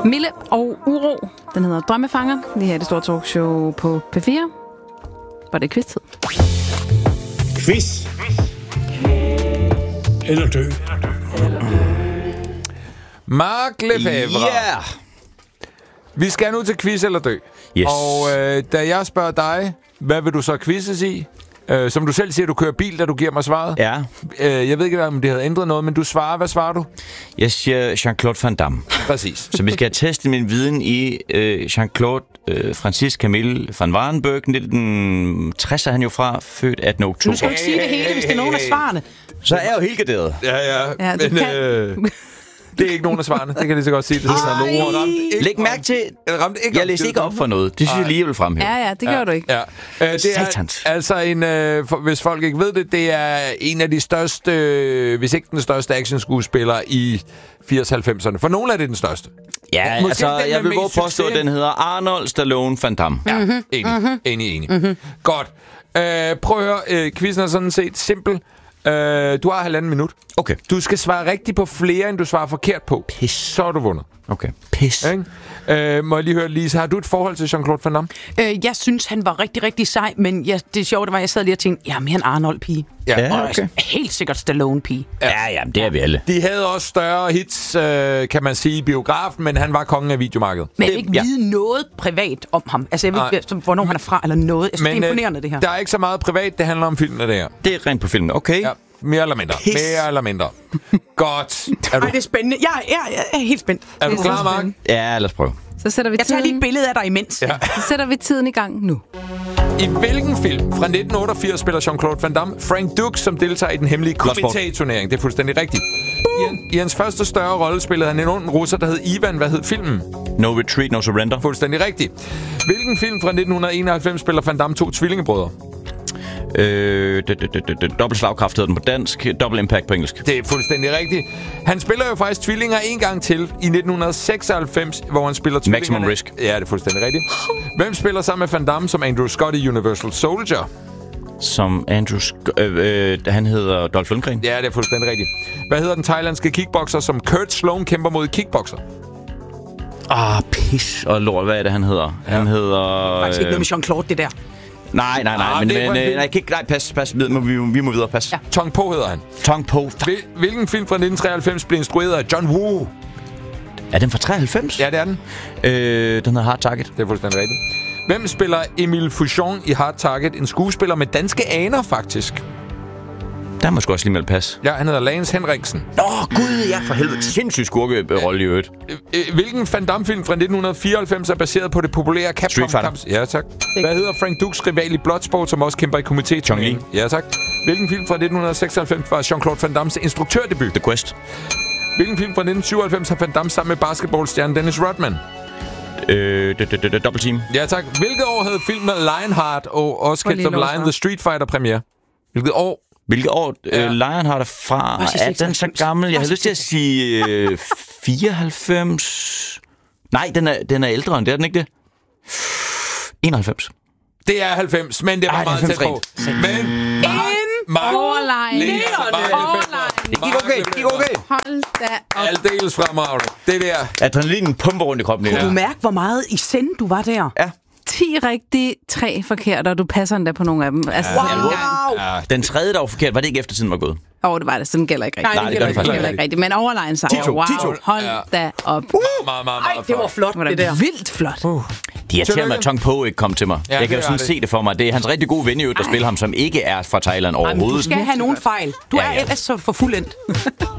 Mille og Uro. Den hedder Drømmefanger. Lige her i det store talkshow på P4. Hvor det er quiz-tid. Quiz. Eller dø. Mark Lefebvre. Ja! Vi skal nu til quiz eller dø. Yes. Og da jeg spørger dig, hvad vil du så quizzes i? Som du selv siger, du kører bil, da du giver mig svaret. Ja. Jeg ved ikke, om det havde ændret noget, men du svarer. Hvad svarer du? Jeg siger Jean-Claude Van Damme. Præcis. Så vi skal have testet min viden i Jean-Claude Francis Camille van Warenberg. 1960 er han jo fra, født 18. oktober. Du skal ikke sige det hele, hvis det er nogen af svarene. Så er jeg jo helt garderet. Ja, Ja, men det er ikke nogen af svarene. Det kan jeg lige så godt sige. Det er Læg mærke til, jeg læste ikke op for noget. Det synes jeg lige, jeg vil fremhæve. Ja, det gør du ikke. Ja. Det er Satans. altså hvis folk ikke ved det, det er en af de største, hvis ikke den største actionskuespiller i 80-90'erne. For nogle er det den største. Ja, Måske altså, den jeg vil med våge mest påstå, at succes. den hedder Arnold Stallone Van Damme. Ja, enig. Godt. Prøv at høre, quizzen er sådan set simpel. Du har 1,5 minut. Okay. Du skal svare rigtigt på flere, end du svarer forkert på. Pis. Så er du vundet. Okay. Pis. Må jeg lige høre, Lise, har du et forhold til Jean-Claude Van Damme? Jeg synes, han var rigtig, rigtig sej, men det sjove var, at jeg sad lige og tænkte, jeg er mere en Arnold-pige. Ja, Og okay. helt sikkert Stallone-pige. Ja, det er vi alle. De havde også større hits, kan man sige, i biografen, men han var kongen af videomarkedet. Men jeg vil ikke vide noget privat om ham. Altså, jeg ved ikke, hvornår han er fra, eller noget. Jeg synes, det er imponerende, det her. Der er ikke så meget privat, det handler om filmene, det her. Det er rent på filmen. Okay. Ja, mere eller mindre. Pis. Mere eller mindre. Godt. Ej, det er spændende. Jeg er helt spændt. Er du klar, Mark? Ja, lad os prøve. Så sætter vi Jeg tager lige tiden. et billede af dig imens. Ja. Så sætter vi tiden i gang nu. I hvilken film fra 1988 spiller Jean-Claude Van Damme Frank Dux, som deltager i den hemmelige Kumite-turnering? Det er fuldstændig rigtigt. I hans første større rolle spillede han en ond russer, der hed Ivan. Hvad hed filmen? No Retreat, No Surrender. Fuldstændig rigtigt. Hvilken film fra 1991 spiller Van Damme 2 tvillingebrødre? Dobbelt slagkraft hedder den på dansk. Double Impact på engelsk. Det er fuldstændig rigtigt. Han spiller jo faktisk tvillinger en gang til i 1996, hvor han spiller tvillingerne. Maximum Risk. Ja, det er fuldstændig rigtigt. Hvem spiller sammen med Van Damme som Andrew Scott i Universal Soldier? Som Andrew han hedder Dolph Lundgren. Ja, det er fuldstændig rigtigt. Hvad hedder den thailandske kickboxer, som Kurt Sloan kæmper mod kickboxer? Pis og lort. Hvad er det, han hedder? Ja. Han hedder... Faktisk ikke noget med Jean-Claude, det der. Nej. Pas. Vi må videre, pas. Ja. Tong Po hedder han. Tong Po. Hvilken film fra 1993 blev instrueret af John Woo? Er den fra 93? Ja, det er den. Den hedder Hard Target. Det er fuldstændig rigtigt. Hvem spiller Emile Fouchon i Hard Target? En skuespiller med danske aner, faktisk. Der må sgu også lige melde pas. Ja, han hedder Lance Henriksen. Gud, ja, for helvede. Sindssygt skurkerolle i øvrigt. Hvilken Van Damme-film fra 1994 er baseret på det populære Capcom? Street Fighter. Ja, tak. Hvad hedder Frank Dux rival i Bloodsport, som også kæmper i Kumite? Chong Li. Ja, tak. Hvilken film fra 1996 var Jean-Claude Van Dammes instruktørdebut? The Quest. Hvilken film fra 1997 har Van Damme sammen med basketballstjernen Dennis Rodman? Double Team. Ja, tak. Hvilket år havde filmen Lionheart og også kendt som Lion the Street Fighter premiere? Hvilket år? Hvilket år Lionheart er fra? Er den så gammel? Jeg har lyst til at sige 94. Nej, den er ældre end det, er den ikke det? 91. Det er 90, men det var meget tæt på. Men Overline. Det gik okay. Hold da op. aldeles fremragende. Det der. Adrenalinen pumper rundt i kroppen. Kunne du mærke, hvor meget i send du var der? Ja. 10 rigtige, 3 forkerte, og du passer endda på nogle af dem. Altså, Wow! Den tredje, der var forkert, var det ikke efter tiden var gået? det var det. Sådan gælder ikke rigtigt. Nej, det gør det faktisk gælder ikke rigtigt. Men overline så. 10-2. Wow, 10-2. hold da op. Ej, det var flot, det der. Vildt flot. De irriterer mig, at Tong Po ikke kom til mig. Ja, Jeg kan jo det sådan er det. se det for mig. Det er hans rigtig gode ven, der spiller ham, som ikke er fra Thailand Ej, men du overhovedet. skal have nogen fejl. Du Ja, er ja. ellers så for fuldendt.